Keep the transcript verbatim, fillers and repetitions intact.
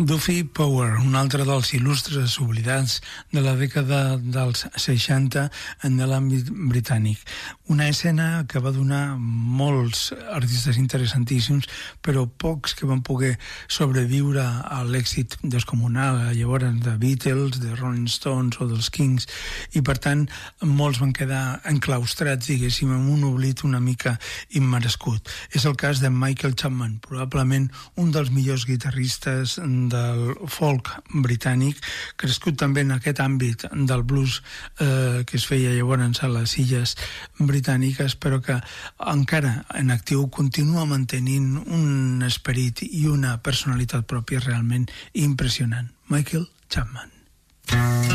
Duffy Power, un altre dels il·lustres oblidats de la dècada dels seixanta en l'àmbit britànic. Una escena que va donar molts artistes interessantíssims, però pocs que van poder sobreviure a l'èxit descomunal, llavors de Beatles, de Rolling Stones o dels Kings, i per tant molts van quedar enclaustrats, diguéssim, en un oblit una mica immerescut. És el cas de Michael Chapman, probablement un dels millors guitarristes del folk britànic, crescut també en aquest àmbit del blues eh, que es feia llavors a les illes britàniques, però que encara en actiu continua mantenint un esperit i una personalitat pròpia realment impressionant. Michael Chapman.